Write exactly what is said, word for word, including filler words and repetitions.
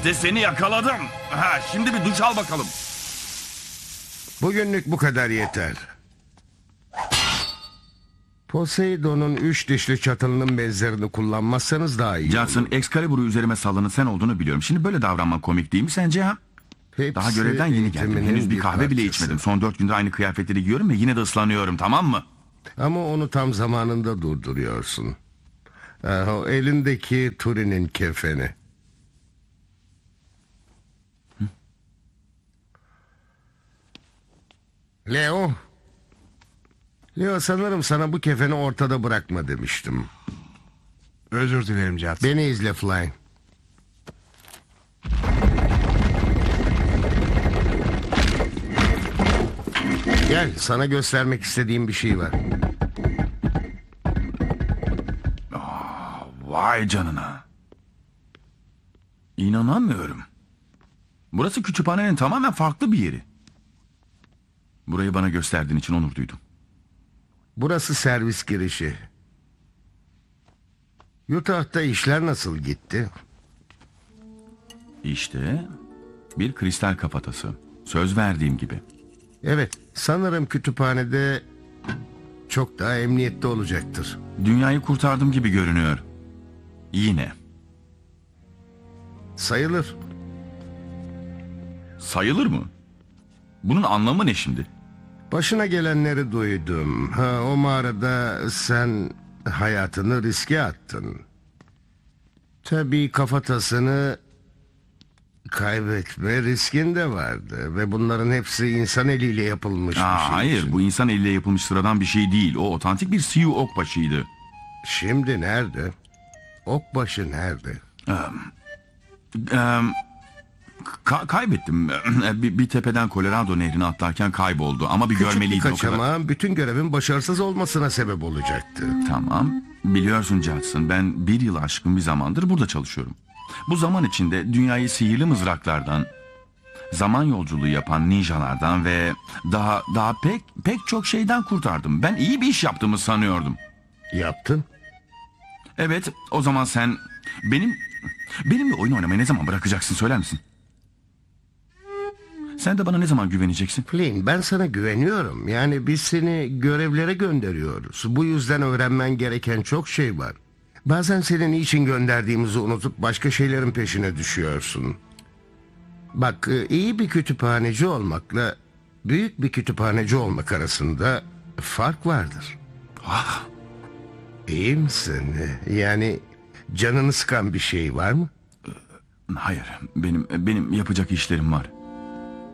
İşte seni yakaladım. Ha, şimdi bir duş al bakalım. Bugünlük bu kadar yeter. Poseidon'un üç dişli çatılının benzerini kullanmazsanız daha iyi Jackson, olur. Excalibur'u üzerime sallanan sen olduğunu biliyorum. Şimdi böyle davranman komik değil mi sence ha? Hepsi Daha görevden yeni geldim. eğitiminin Henüz bir kahve bile parçası. içmedim. Son dört gündür aynı kıyafetleri giyiyorum ve yine de ıslanıyorum, tamam mı? Ama onu tam zamanında durduruyorsun. Ha, o elindeki Turin'in kefeni. Leo. Leo, sanırım sana bu kefeni ortada bırakma demiştim. Özür dilerim Judson. Beni izle Fly. Gel, sana göstermek istediğim bir şey var. Vay canına. İnanamıyorum. Burası kütüphanenin tamamen farklı bir yeri. Burayı bana gösterdiğin için onur duydum. Burası servis girişi. Utah'ta işler nasıl gitti? İşte bir kristal kafatası. Söz verdiğim gibi. Evet, sanırım kütüphanede çok daha emniyette olacaktır. Dünyayı kurtardım gibi görünüyor. Yine. Sayılır. Sayılır mı? Bunun anlamı ne şimdi? Başına gelenleri duydum. Ha, o mağarada sen hayatını riske attın. Tabii kafatasını kaybetme riskin de vardı. Ve bunların hepsi insan eliyle yapılmış bir Aa, şey. hayır, bu insan eliyle yapılmış sıradan bir şey değil. O otantik bir Siyu okbaşıydı. Şimdi nerede? Okbaşı nerede? Ee, ka- kaybettim. bir, bir tepeden Colorado nehrine atlarken kayboldu. Ama bir Küçük bir görmeliydim o kadar. kaçamağın bütün görevin başarısız olmasına sebep olacaktı. Tamam. Biliyorsun Jackson, ben bir yıl aşkın bir zamandır burada çalışıyorum. Bu zaman içinde dünyayı sihirli mızraklardan, zaman yolculuğu yapan ninjalardan ve daha daha pek pek çok şeyden kurtardım. Ben iyi bir iş yaptığımı sanıyordum. Yaptın. Evet, o zaman sen benim benimle oyun oynamayı ne zaman bırakacaksın, söyler misin? Sen de bana ne zaman güveneceksin? Flynn, ben sana güveniyorum. Yani biz seni görevlere gönderiyoruz. Bu yüzden öğrenmen gereken çok şey var. Bazen senin niçin gönderdiğimizi unutup başka şeylerin peşine düşüyorsun. Bak, iyi bir kütüphaneci olmakla büyük bir kütüphaneci olmak arasında fark vardır. Ah, İyi misin? Yani canını sıkan bir şey var mı? hayır, benim benim yapacak işlerim var.